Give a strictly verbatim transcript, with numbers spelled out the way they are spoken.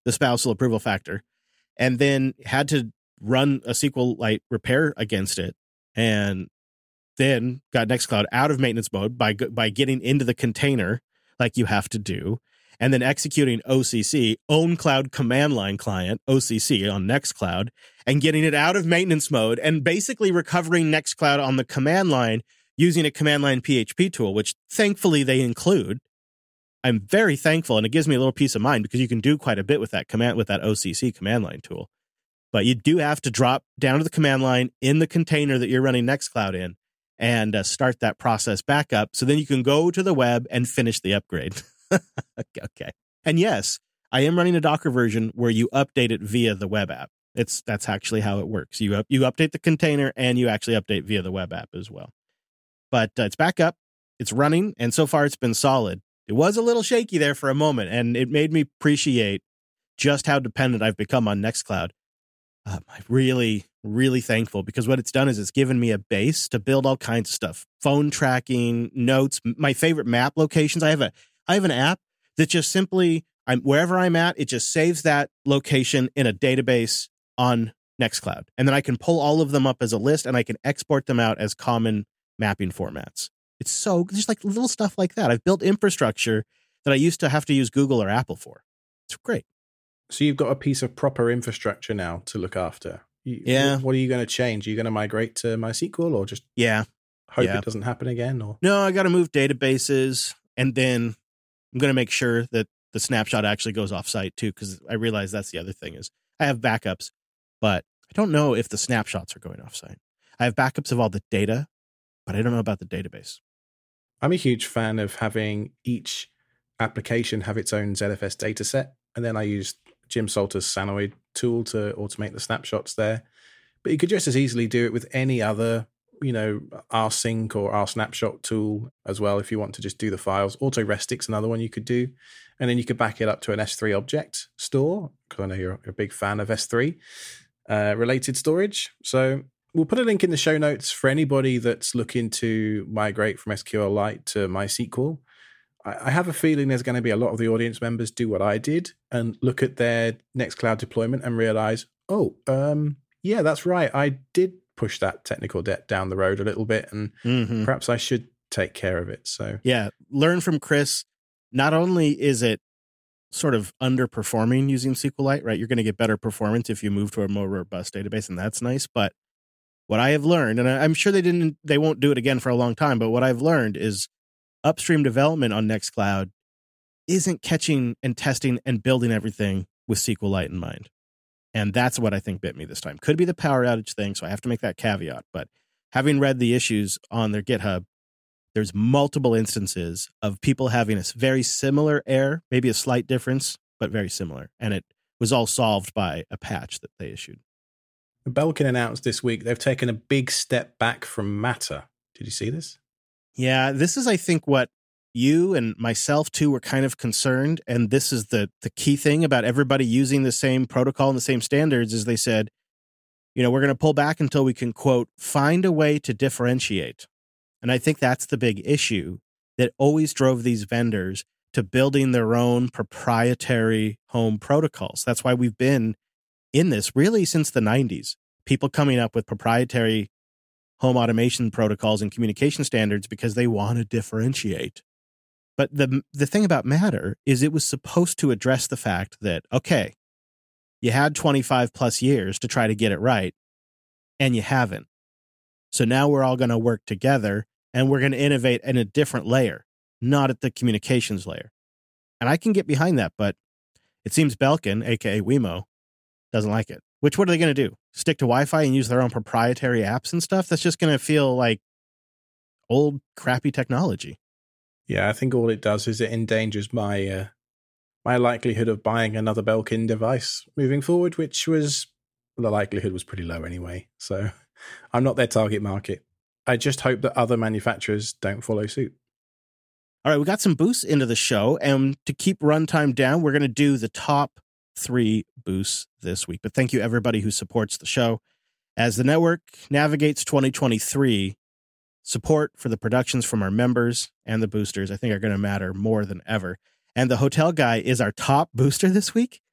the spousal approval factor, and then had to run a SQLite repair against it, and then got Nextcloud out of maintenance mode by by getting into the container like you have to do, and then executing O C C, Own Cloud Command Line Client, O C C, on Nextcloud, and getting it out of maintenance mode, and basically recovering Nextcloud on the command line using a command line P H P tool, which thankfully they include. I'm very thankful, and it gives me a little peace of mind because you can do quite a bit with that command with that O C C command line tool. But you do have to drop down to the command line in the container that you're running Nextcloud in and uh, start that process back up. So then you can go to the web and finish the upgrade. Okay. And yes, I am running a Docker version where you update it via the web app. It's that's actually how it works. You up, you update the container and you actually update via the web app as well. But uh, it's back up, it's running, and so far it's been solid. It was a little shaky there for a moment, and it made me appreciate just how dependent I've become on Nextcloud. Um, I'm really, really thankful because what it's done is it's given me a base to build all kinds of stuff. Phone tracking, notes, my favorite map locations. I have a I have an app that just simply, I'm wherever I'm at, it just saves that location in a database on Nextcloud. And then I can pull all of them up as a list and I can export them out as common mapping formats. It's so just like little stuff like that. I've built infrastructure that I used to have to use Google or Apple for. It's great. So you've got a piece of proper infrastructure now to look after. You, yeah. What are you going to change? Are you going to migrate to MySQL or just yeah. hope yeah. it doesn't happen again? Or no, I got to move databases, and then I'm going to make sure that the snapshot actually goes off-site too, because I realize that's the other thing is I have backups, but I don't know if the snapshots are going off-site. I have backups of all the data, but I don't know about the database. I'm a huge fan of having each application have its own Z F S dataset, and then I use Jim Salter's Sanoid tool to automate the snapshots there. But you could just as easily do it with any other, you know, rsync or rsnapshot tool as well if you want to just do the files. AutoRestic's another one you could do. And then you could back it up to an S three object store, because I know you're a big fan of S three uh, related storage. So we'll put a link in the show notes for anybody that's looking to migrate from SQLite to MySQL. I have a feeling there's going to be a lot of the audience members do what I did and look at their Nextcloud deployment and realize, oh, um, yeah, that's right. I did push that technical debt down the road a little bit, and mm-hmm. perhaps I should take care of it. So yeah, learn from Chris. Not only is it sort of underperforming using SQLite, right? You're going to get better performance if you move to a more robust database, and that's nice. But what I have learned, and I'm sure they didn't, they won't do it again for a long time, but what I've learned is upstream development on Nextcloud isn't catching and testing and building everything with SQLite in mind. And that's what I think bit me this time. Could be the power outage thing, so I have to make that caveat. But having read the issues on their GitHub, there's multiple instances of people having a very similar error, maybe a slight difference, but very similar. And it was all solved by a patch that they issued. Belkin announced this week they've taken a big step back from Matter. Did you see this? Yeah, this is, I think, what you and myself, too, were kind of concerned. And this is the the key thing about everybody using the same protocol and the same standards is they said, you know, we're going to pull back until we can, quote, find a way to differentiate. And I think that's the big issue that always drove these vendors to building their own proprietary home protocols. That's why we've been in this really since the nineties. People coming up with proprietary home automation protocols and communication standards because they want to differentiate. But the the thing about Matter is it was supposed to address the fact that, okay, you had twenty-five plus years to try to get it right, and you haven't. So now we're all going to work together, and we're going to innovate in a different layer, not at the communications layer. And I can get behind that, but it seems Belkin, a k a. Wemo, doesn't like it. Which, what are they going to do? Stick to Wi-Fi and use their own proprietary apps and stuff? That's just going to feel like old, crappy technology. Yeah, I think all it does is it endangers my uh, my likelihood of buying another Belkin device moving forward, which was, the likelihood was pretty low anyway. So I'm not their target market. I just hope that other manufacturers don't follow suit. All right, we got some boosts into the show, and to keep runtime down, we're going to do the top three boosts this week. But thank you everybody who supports the show. As the network navigates twenty twenty-three, support for the productions from our members and the boosters, I think, are going to matter more than ever. And the hotel guy is our top booster this week.